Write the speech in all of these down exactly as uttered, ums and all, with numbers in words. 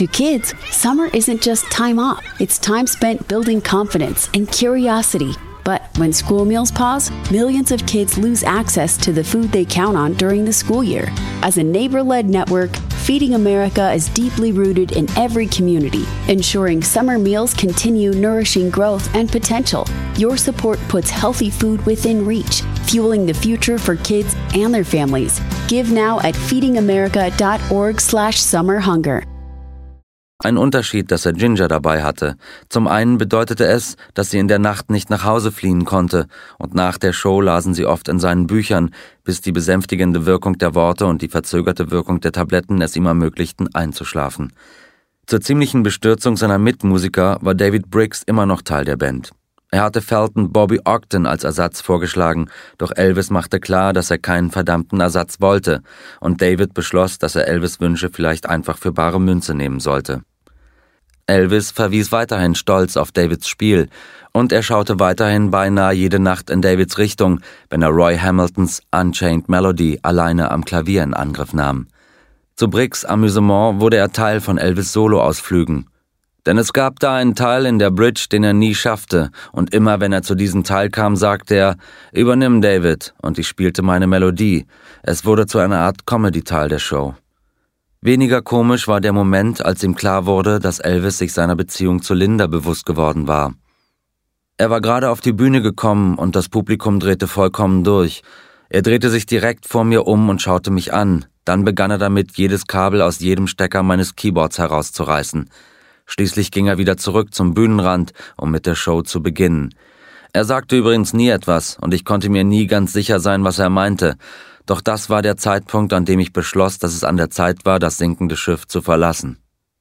To kids, summer isn't just time off. It's time spent building confidence and curiosity. But when school meals pause, millions of kids lose access to the food they count on during the school year. As a neighbor-led network, Feeding America is deeply rooted in every community, ensuring summer meals continue nourishing growth and potential. Your support puts healthy food within reach, fueling the future for kids and their families. Give now at feedingamerica.org slash summerhunger. Ein Unterschied, dass er Ginger dabei hatte. Zum einen bedeutete es, dass sie in der Nacht nicht nach Hause fliehen konnte, und nach der Show lasen sie oft in seinen Büchern, bis die besänftigende Wirkung der Worte und die verzögerte Wirkung der Tabletten es ihm ermöglichten, einzuschlafen. Zur ziemlichen Bestürzung seiner Mitmusiker war David Briggs immer noch Teil der Band. Er hatte Felton Bobby Ogden als Ersatz vorgeschlagen, doch Elvis machte klar, dass er keinen verdammten Ersatz wollte, und David beschloss, dass er Elvis' Wünsche vielleicht einfach für bare Münze nehmen sollte. Elvis verwies weiterhin stolz auf Davids Spiel, und er schaute weiterhin beinahe jede Nacht in Davids Richtung, wenn er Roy Hamiltons Unchained Melody alleine am Klavier in Angriff nahm. Zu Briggs' Amüsement wurde er Teil von Elvis' Soloausflügen. Denn es gab da einen Teil in der Bridge, den er nie schaffte, und immer wenn er zu diesem Teil kam, sagte er, »Übernimm, David«, und ich spielte meine Melodie. Es wurde zu einer Art Comedy-Teil der Show. Weniger komisch war der Moment, als ihm klar wurde, dass Elvis sich seiner Beziehung zu Linda bewusst geworden war. Er war gerade auf die Bühne gekommen und das Publikum drehte vollkommen durch. Er drehte sich direkt vor mir um und schaute mich an. Dann begann er damit, jedes Kabel aus jedem Stecker meines Keyboards herauszureißen. Schließlich ging er wieder zurück zum Bühnenrand, um mit der Show zu beginnen. Er sagte übrigens nie etwas, und ich konnte mir nie ganz sicher sein, was er meinte. Doch das war der Zeitpunkt, an dem ich beschloss, dass es an der Zeit war, das sinkende Schiff zu verlassen.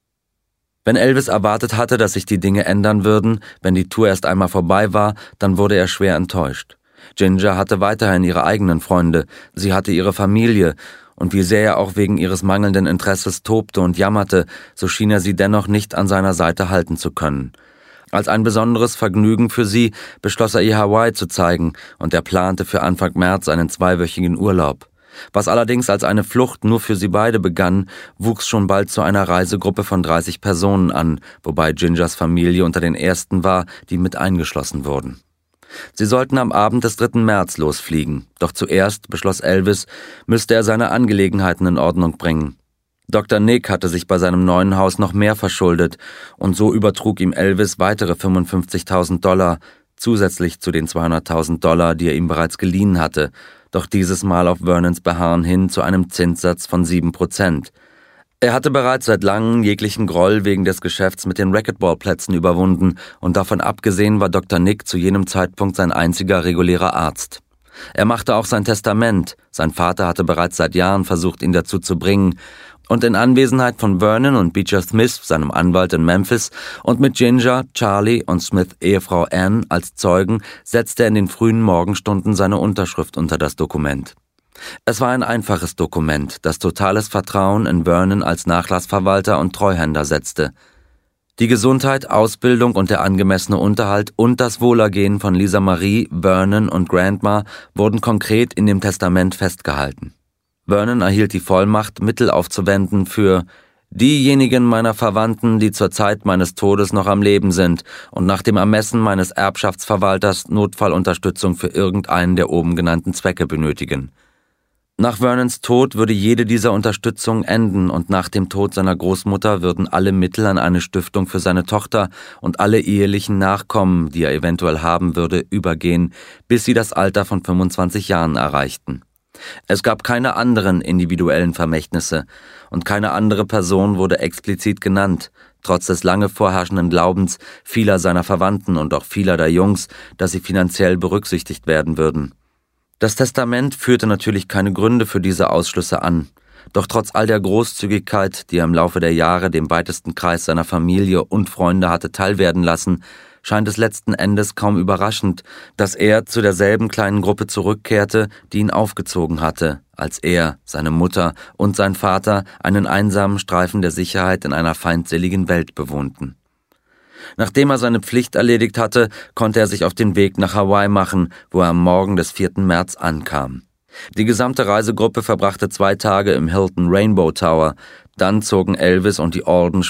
Wenn Elvis erwartet hatte, dass sich die Dinge ändern würden, wenn die Tour erst einmal vorbei war, dann wurde er schwer enttäuscht. Ginger hatte weiterhin ihre eigenen Freunde, sie hatte ihre Familie, und wie sehr er auch wegen ihres mangelnden Interesses tobte und jammerte, so schien er sie dennoch nicht an seiner Seite halten zu können. Als ein besonderes Vergnügen für sie beschloss er, ihr Hawaii zu zeigen, und er plante für Anfang März einen zweiwöchigen Urlaub. Was allerdings als eine Flucht nur für sie beide begann, wuchs schon bald zu einer Reisegruppe von dreißig Personen an, wobei Gingers Familie unter den ersten war, die mit eingeschlossen wurden. Sie sollten am Abend des dritten März losfliegen, doch zuerst, beschloss Elvis, müsste er seine Angelegenheiten in Ordnung bringen. Doktor Nick hatte sich bei seinem neuen Haus noch mehr verschuldet, und so übertrug ihm Elvis weitere fünfundfünfzigtausend Dollar, zusätzlich zu den zweihunderttausend Dollar, die er ihm bereits geliehen hatte, doch dieses Mal auf Vernons Beharren hin zu einem Zinssatz von sieben Prozent. Er hatte bereits seit langem jeglichen Groll wegen des Geschäfts mit den Racquetballplätzen überwunden, und davon abgesehen war Doktor Nick zu jenem Zeitpunkt sein einziger regulärer Arzt. Er machte auch sein Testament, sein Vater hatte bereits seit Jahren versucht, ihn dazu zu bringen, und in Anwesenheit von Vernon und Beecher Smith, seinem Anwalt in Memphis, und mit Ginger, Charlie und Smiths Ehefrau Ann als Zeugen, setzte er in den frühen Morgenstunden seine Unterschrift unter das Dokument. Es war ein einfaches Dokument, das totales Vertrauen in Vernon als Nachlassverwalter und Treuhänder setzte. Die Gesundheit, Ausbildung und der angemessene Unterhalt und das Wohlergehen von Lisa Marie, Vernon und Grandma wurden konkret in dem Testament festgehalten. Vernon erhielt die Vollmacht, Mittel aufzuwenden für diejenigen meiner Verwandten, die zur Zeit meines Todes noch am Leben sind und nach dem Ermessen meines Erbschaftsverwalters Notfallunterstützung für irgendeinen der oben genannten Zwecke benötigen. Nach Vernons Tod würde jede dieser Unterstützung enden, und nach dem Tod seiner Großmutter würden alle Mittel an eine Stiftung für seine Tochter und alle ehelichen Nachkommen, die er eventuell haben würde, übergehen, bis sie das Alter von fünfundzwanzig Jahren erreichten. Es gab keine anderen individuellen Vermächtnisse, und keine andere Person wurde explizit genannt, trotz des lange vorherrschenden Glaubens vieler seiner Verwandten und auch vieler der Jungs, dass sie finanziell berücksichtigt werden würden. Das Testament führte natürlich keine Gründe für diese Ausschlüsse an, doch trotz all der Großzügigkeit, die er im Laufe der Jahre dem weitesten Kreis seiner Familie und Freunde hatte teilwerden lassen, scheint es letzten Endes kaum überraschend, dass er zu derselben kleinen Gruppe zurückkehrte, die ihn aufgezogen hatte, als er, seine Mutter und sein Vater einen einsamen Streifen der Sicherheit in einer feindseligen Welt bewohnten. Nachdem er seine Pflicht erledigt hatte, konnte er sich auf den Weg nach Hawaii machen, wo er am Morgen des vierten März ankam. Die gesamte Reisegruppe verbrachte zwei Tage im Hilton Rainbow Tower, dann zogen Elvis und die Alden